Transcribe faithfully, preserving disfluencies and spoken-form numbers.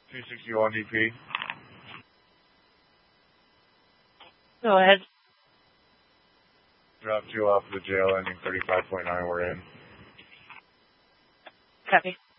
two sixty-one D P. Go ahead. Drop two off the jail, ending thirty-five point nine, we're in. Copy.